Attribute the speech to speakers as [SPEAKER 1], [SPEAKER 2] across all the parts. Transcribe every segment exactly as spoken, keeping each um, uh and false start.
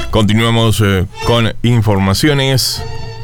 [SPEAKER 1] Continuamos eh, con informaciones.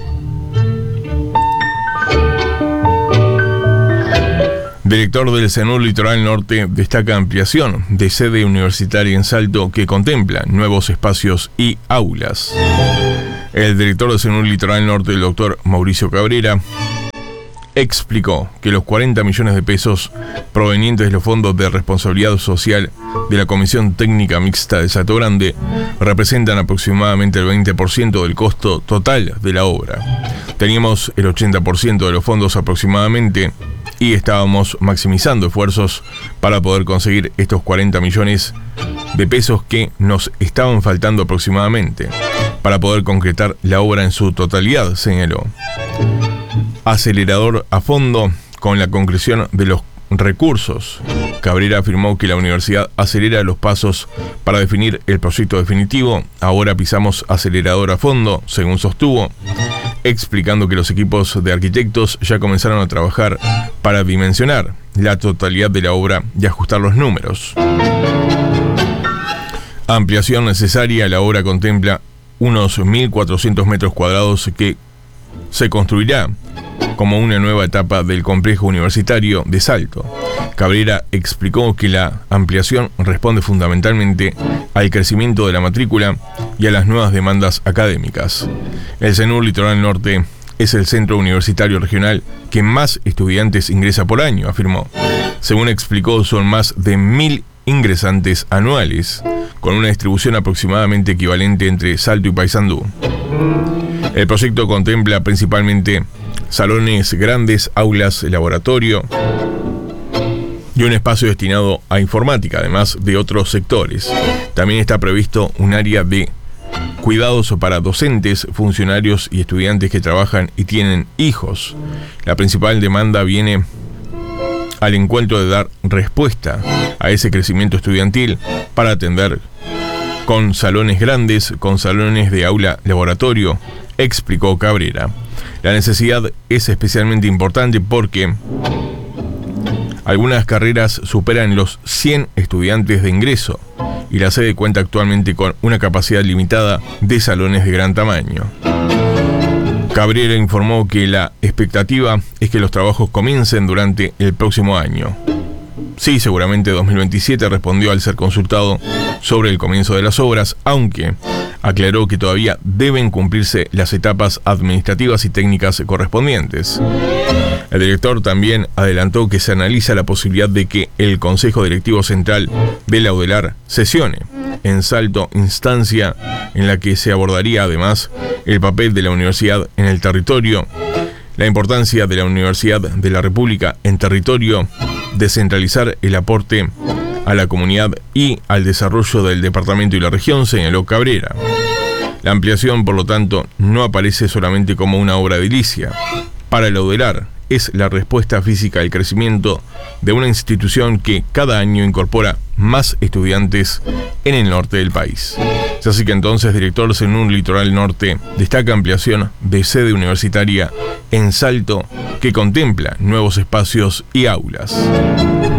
[SPEAKER 1] Director del CENUR Litoral Norte destaca ampliación de sede universitaria en Salto que contempla nuevos espacios y aulas. El director del CENUR Litoral Norte, el doctor Mauricio Cabrera, explicó que los cuarenta millones de pesos provenientes de los fondos de responsabilidad social de la Comisión Técnica Mixta de Salto Grande representan aproximadamente el veinte por ciento del costo total de la obra. Teníamos el ochenta por ciento de los fondos aproximadamente y estábamos maximizando esfuerzos para poder conseguir estos cuarenta millones de pesos que nos estaban faltando aproximadamente para poder concretar la obra en su totalidad, señaló. Acelerador a fondo con la concreción de los recursos. Cabrera afirmó que la universidad acelera los pasos para definir el proyecto definitivo. Ahora pisamos acelerador a fondo, según sostuvo, explicando que los equipos de arquitectos ya comenzaron a trabajar para dimensionar la totalidad de la obra y ajustar los números. Ampliación necesaria. La obra contempla unos mil cuatrocientos metros cuadrados que se construirá como una nueva etapa del complejo universitario de Salto. Cabrera explicó que la ampliación responde fundamentalmente al crecimiento de la matrícula y a las nuevas demandas académicas. El CENUR Litoral Norte es el centro universitario regional que más estudiantes ingresa por año, afirmó. Según explicó, son más de mil ingresantes anuales, con una distribución aproximadamente equivalente entre Salto y Paysandú. El proyecto contempla principalmente salones grandes, aulas, laboratorio y un espacio destinado a informática, además de otros sectores. También está previsto un área de cuidados para docentes, funcionarios y estudiantes que trabajan y tienen hijos. La principal demanda viene al encuentro de dar respuesta a ese crecimiento estudiantil para atender con salones grandes, con salones de aula laboratorio, explicó Cabrera. La necesidad es especialmente importante porque algunas carreras superan los cien estudiantes de ingreso y la sede cuenta actualmente con una capacidad limitada de salones de gran tamaño. Cabrera informó que la expectativa es que los trabajos comiencen durante el próximo año. Sí, seguramente dos mil veintisiete, respondió al ser consultado sobre el comienzo de las obras, aunque aclaró que todavía deben cumplirse las etapas administrativas y técnicas correspondientes. El director también adelantó que se analiza la posibilidad de que el Consejo Directivo Central de la UDELAR sesione en Salto, instancia en la que se abordaría además el papel de la universidad en el territorio, la importancia de la Universidad de la República en territorio, descentralizar el aporte a la comunidad y al desarrollo del departamento y la región, señaló Cabrera. La ampliación, por lo tanto, no aparece solamente como una obra edilicia. Para la UDELAR, es la respuesta física al crecimiento de una institución que cada año incorpora más estudiantes en el norte del país. Así que entonces, director CENUR Litoral Norte destaca ampliación de sede universitaria en Salto que contempla nuevos espacios y aulas.